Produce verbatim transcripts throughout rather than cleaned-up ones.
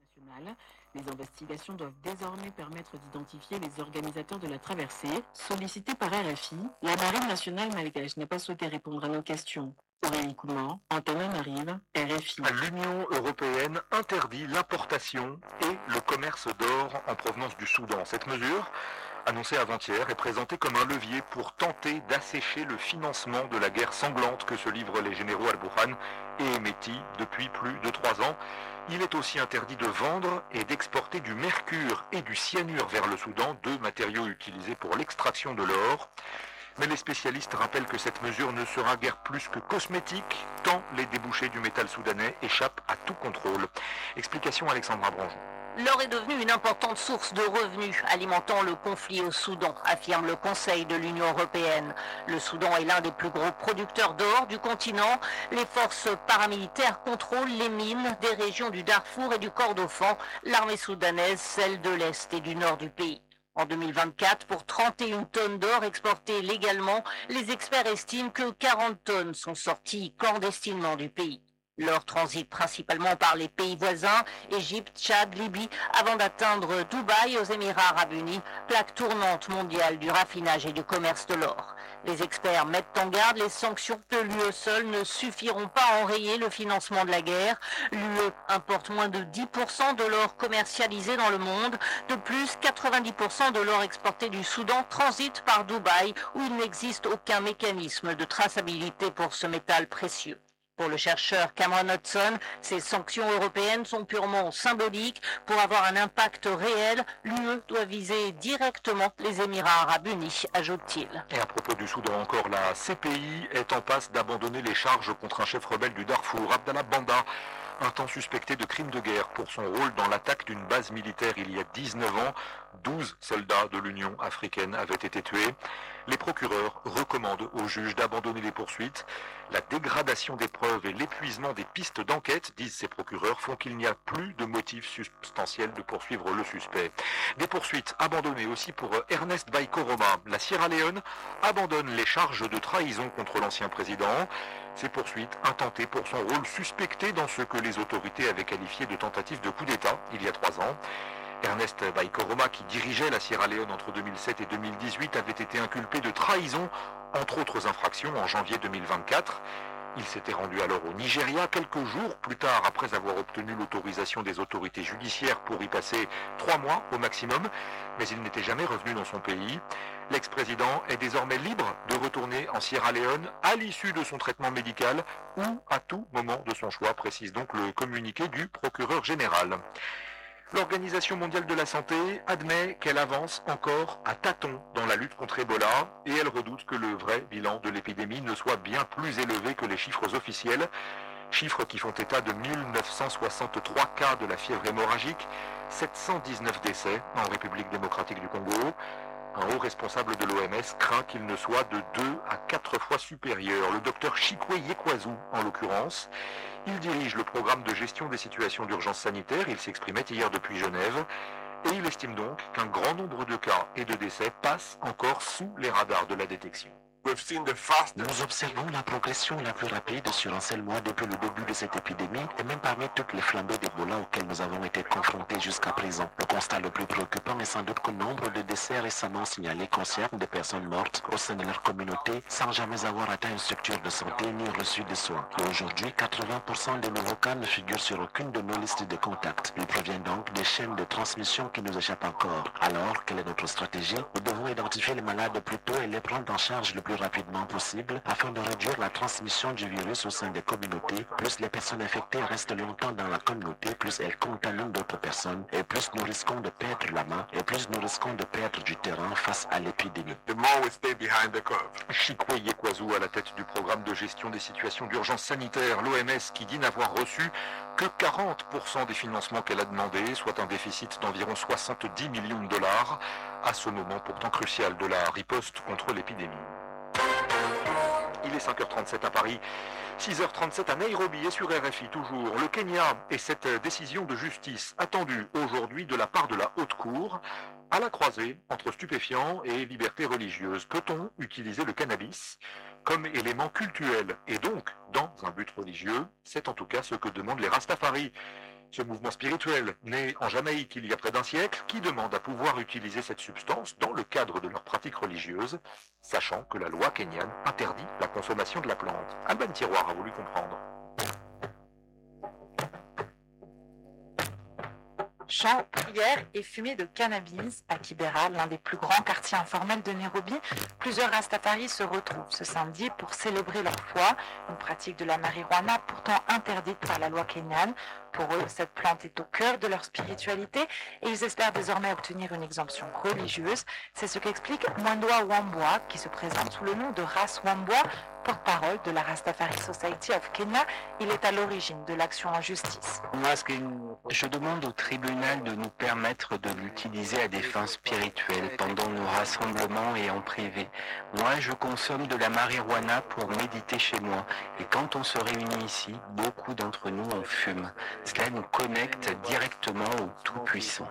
internationale. Les investigations doivent désormais permettre d'identifier les organisateurs de la traversée. Sollicitée par R F I, la Marine nationale malgache n'a pas souhaité répondre à nos questions. Aurélie Couman, Antananarive, R F I. L'Union européenne interdit l'importation et le commerce d'or en provenance du Soudan. Cette mesure, annoncée avant-hier, est présentée comme un levier pour tenter d'assécher le financement de la guerre sanglante que se livrent les généraux Al-Burhan et Hemeti depuis plus de trois ans. Il est aussi interdit de vendre et d'exporter du mercure et du cyanure vers le Soudan, deux matériaux utilisés pour l'extraction de l'or. Mais les spécialistes rappellent que cette mesure ne sera guère plus que cosmétique, tant les débouchés du métal soudanais échappent à tout contrôle. Explication Alexandra Branjon. L'or est devenu une importante source de revenus alimentant le conflit au Soudan, affirme le Conseil de l'Union européenne. Le Soudan est l'un des plus gros producteurs d'or du continent. Les forces paramilitaires contrôlent les mines des régions du Darfour et du Kordofan, l'armée soudanaise, celle de l'Est et du Nord du pays. En deux mille vingt-quatre, pour trente et une tonnes d'or exportées légalement, les experts estiment que quarante tonnes sont sorties clandestinement du pays. L'or transite principalement par les pays voisins, Égypte, Tchad, Libye, avant d'atteindre Dubaï aux Émirats arabes unis, plaque tournante mondiale du raffinage et du commerce de l'or. Les experts mettent en garde, les sanctions de l'U E seule ne suffiront pas à enrayer le financement de la guerre. L'U E importe moins de dix pour cent de l'or commercialisé dans le monde. De plus, quatre-vingt-dix pour cent de l'or exporté du Soudan transite par Dubaï, où il n'existe aucun mécanisme de traçabilité pour ce métal précieux. Pour le chercheur Cameron Hudson, ces sanctions européennes sont purement symboliques. Pour avoir un impact réel, l'U E doit viser directement les Émirats arabes unis, ajoute-t-il. Et à propos du Soudan encore, la C P I est en passe d'abandonner les charges contre un chef rebelle du Darfour, Abdallah Banda, un temps suspecté de crimes de guerre pour son rôle dans l'attaque d'une base militaire il y a dix-neuf ans. douze soldats de l'Union africaine avaient été tués. Les procureurs recommandent aux juges d'abandonner les poursuites. La dégradation des preuves et l'épuisement des pistes d'enquête, disent ces procureurs, font qu'il n'y a plus de motif substantiel de poursuivre le suspect. Des poursuites abandonnées aussi pour Ernest Bai Koroma. La Sierra Leone abandonne les charges de trahison contre l'ancien président. Ces poursuites intentées pour son rôle suspecté dans ce que les autorités avaient qualifié de tentative de coup d'État il y a trois ans. Ernest Bai Koroma, qui dirigeait la Sierra Leone entre deux mille sept et deux mille dix-huit, avait été inculpé de trahison, entre autres infractions, en janvier deux mille vingt-quatre. Il s'était rendu alors au Nigeria quelques jours plus tard, après avoir obtenu l'autorisation des autorités judiciaires pour y passer trois mois au maximum, mais il n'était jamais revenu dans son pays. L'ex-président est désormais libre de retourner en Sierra Leone à l'issue de son traitement médical ou à tout moment de son choix, précise donc le communiqué du procureur général. L'Organisation mondiale de la santé admet qu'elle avance encore à tâtons dans la lutte contre Ebola et elle redoute que le vrai bilan de l'épidémie ne soit bien plus élevé que les chiffres officiels. Chiffres qui font état de mille neuf cent soixante-trois cas de la fièvre hémorragique, sept cent dix-neuf décès en République démocratique du Congo. Un haut responsable de l'O M S craint qu'il ne soit de deux à quatre fois supérieur, le docteur Chikwe Yekwazu en l'occurrence. Il dirige le programme de gestion des situations d'urgence sanitaire, il s'exprimait hier depuis Genève, et il estime donc qu'un grand nombre de cas et de décès passent encore sous les radars de la détection. Nous observons la progression la plus rapide sur un seul mois depuis le début de cette épidémie et même parmi toutes les flambées d'Ebola auxquelles nous avons été confrontés jusqu'à présent. Le constat le plus préoccupant est sans doute que le nombre de décès récemment signalés concerne des personnes mortes au sein de leur communauté sans jamais avoir atteint une structure de santé ni reçu de soins. Et aujourd'hui, quatre-vingts pour cent des nouveaux cas ne figurent sur aucune de nos listes de contacts. Ils proviennent donc des chaînes de transmission qui nous échappent encore. Alors, quelle est notre stratégie? Nous devons identifier les malades plus tôt et les prendre en charge le plus rapidement possible afin de réduire la transmission du virus au sein des communautés. Plus les personnes infectées restent longtemps dans la communauté, plus elles contaminent d'autres personnes et plus nous risquons de perdre la main et plus nous risquons de perdre du terrain face à l'épidémie. Chikwe Yekwazu à la tête du programme de gestion des situations d'urgence sanitaire, l'O M S, qui dit n'avoir reçu que quarante pour cent des financements qu'elle a demandé, soit un déficit d'environ soixante-dix millions de dollars, à ce moment pourtant crucial de la riposte contre l'épidémie. Il est cinq heures trente-sept à Paris, six heures trente-sept à Nairobi et sur R F I toujours. Le Kenya et cette décision de justice attendue aujourd'hui de la part de la Haute Cour à la croisée entre stupéfiants et liberté religieuse. Peut-on utiliser le cannabis comme élément cultuel et donc dans un but religieux? C'est en tout cas ce que demandent les Rastafari. Ce mouvement spirituel, né en Jamaïque il y a près d'un siècle, qui demande à pouvoir utiliser cette substance dans le cadre de leurs pratiques religieuses, sachant que la loi kenyane interdit la consommation de la plante. Alban Tiroir a voulu comprendre. Chants, prières et fumée de cannabis à Kibera, l'un des plus grands quartiers informels de Nairobi. Plusieurs Rastafaris se retrouvent ce samedi pour célébrer leur foi, une pratique de la marijuana pourtant interdite par la loi kenyane. Pour eux, cette plante est au cœur de leur spiritualité et ils espèrent désormais obtenir une exemption religieuse. C'est ce qu'explique Mwendwa Wambua, qui se présente sous le nom de Ras Wambua, porte-parole de la Rastafari Society of Kenya. Il est à l'origine de l'action en justice. Je demande au tribunal de nous permettre de l'utiliser à des fins spirituelles pendant nos rassemblements et en privé. Moi, je consomme de la marijuana pour méditer chez moi. Et quand on se réunit ici, beaucoup d'entre nous en fument. Cela nous connecte directement au Tout-Puissant.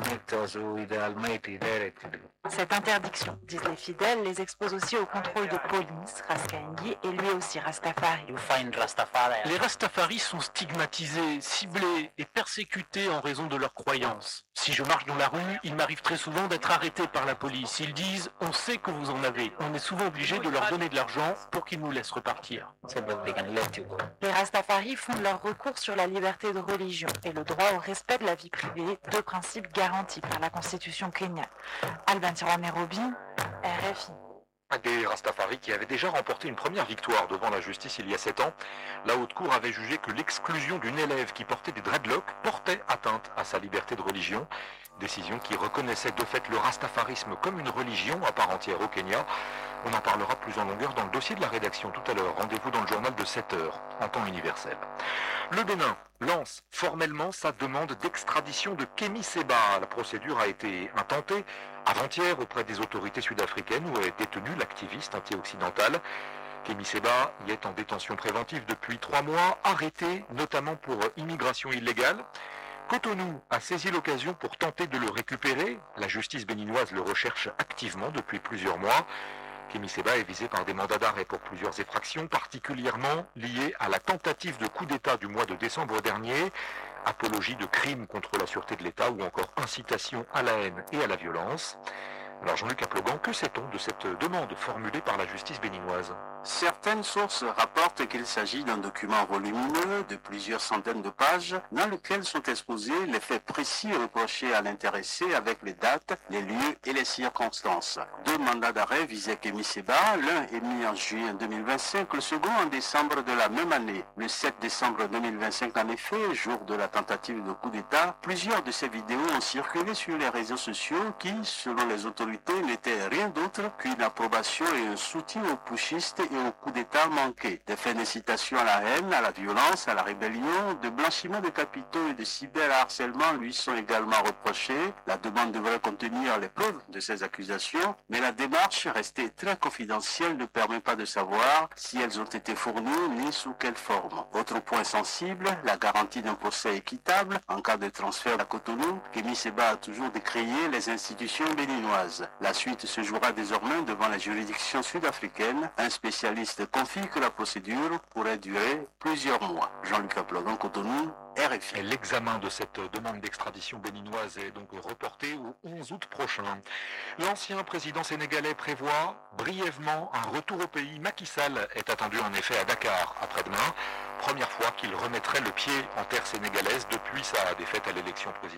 Cette interdiction, disent les fidèles, les expose aussi au contrôle de police. Raskaingi est lui aussi Rastafari. Les Rastafaris sont stigmatisés, ciblés et persécutés en raison de leurs croyances. Si je marche dans la rue, il m'arrive très souvent d'être arrêté par la police. Ils disent « on sait que vous en avez ». On est souvent obligé de leur donner de l'argent pour qu'ils nous laissent repartir. Les Rastafaris fondent leur recours sur la liberté de religion et le droit au respect de la vie privée, deux principes garantis par la Constitution kenyane. Alban Tiroir, Nairobi, R F I. Des Rastafari qui avaient déjà remporté une première victoire devant la justice il y a sept ans. La haute cour avait jugé que l'exclusion d'une élève qui portait des dreadlocks portait atteinte à sa liberté de religion. Décision qui reconnaissait de fait le rastafarisme comme une religion à part entière au Kenya. On en parlera plus en longueur dans le dossier de la rédaction tout à l'heure. Rendez-vous dans le journal de sept heures, en temps universel. Le Bénin lance formellement sa demande d'extradition de Kémy Séba. La procédure a été intentée avant-hier auprès des autorités sud-africaines où est détenu l'activiste anti-occidental. Kémy Séba y est en détention préventive depuis trois mois, arrêté notamment pour immigration illégale. Cotonou a saisi l'occasion pour tenter de le récupérer. La justice béninoise le recherche activement depuis plusieurs mois. Kémy Séba est visé par des mandats d'arrêt pour plusieurs effractions, particulièrement liées à la tentative de coup d'État du mois de décembre dernier, apologie de crimes contre la sûreté de l'État ou encore incitation à la haine et à la violence. Alors Jean-Luc Aplogan, que sait-on de cette demande formulée par la justice béninoise ? Certaines sources rapportent qu'il s'agit d'un document volumineux de plusieurs centaines de pages dans lequel sont exposés les faits précis reprochés à l'intéressé avec les dates, les lieux et les circonstances. Deux mandats d'arrêt visaient Kémy Séba, l'un émis en juillet deux mille vingt-cinq, le second en décembre de la même année. Le sept décembre deux mille vingt-cinq, en effet, jour de la tentative de coup d'État, plusieurs de ces vidéos ont circulé sur les réseaux sociaux qui, selon les autorités, n'étaient rien d'autre qu'une approbation et un soutien aux putschistes et au coup d'État manqué. Des faits d'incitation à la haine, à la violence, à la rébellion, de blanchiment de capitaux et de cyberharcèlement lui sont également reprochés. La demande devrait contenir les preuves de ces accusations, mais la démarche, restée très confidentielle, ne permet pas de savoir si elles ont été fournies ni sous quelle forme. Autre point sensible, la garantie d'un procès équitable en cas de transfert à Cotonou. Kémy Séba a toujours décrié les institutions béninoises. La suite se jouera désormais devant la juridiction sud-africaine. Un spécialiste confie que la procédure pourrait durer plusieurs mois. Jean-Luc Aplogan, Cotonou, R F I. L'examen de cette demande d'extradition béninoise est donc reporté au onze août prochain. L'ancien président sénégalais prévoit brièvement un retour au pays. Macky Sall est attendu en effet à Dakar après-demain. Première fois qu'il remettrait le pied en terre sénégalaise depuis sa défaite à l'élection présidentielle.